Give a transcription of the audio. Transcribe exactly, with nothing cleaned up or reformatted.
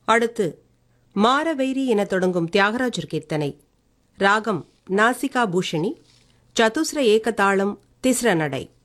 அடுத்து மாரவைரி என தொடங்கும் தியாகராஜர் கீர்த்தனை. ராகம் நாசிகா பூஷணி, சதுஸ்ர ஏகதாளம், திஸ்ர நடை.